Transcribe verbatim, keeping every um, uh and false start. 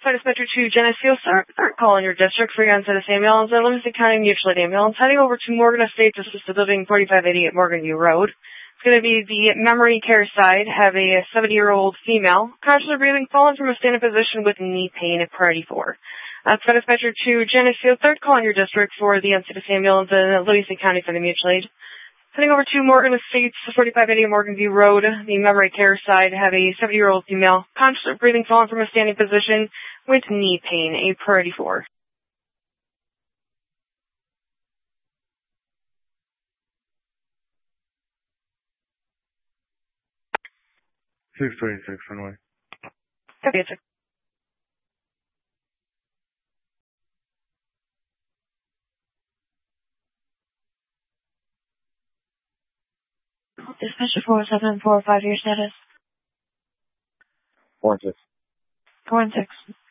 Dispatcher two, Geneseo, start, start calling your district for your unsaid ambulance at Livingston County Mutual Aid Ambulance, heading over to Morgan Estates Assisted Living, forty-five eighty-eight Morgan View Road. It's going to be the memory care side, have a seventy-year-old female, consciously breathing, fallen from a standing position with knee pain at priority four. That's uh, Dispatcher two, Geneseo, third calling your district for the unsaid ambulance in Livingston County for the Mutual Aid. Heading over to Morgan Estates, forty-five eighty Morgan View Road, the memory care side, have a seventy-year-old female, consciously breathing, fallen from a standing position with knee pain, a priority four. six twenty-six, runway. Okay, it's a Dispatcher four seven four five, your status? four and six. four and six.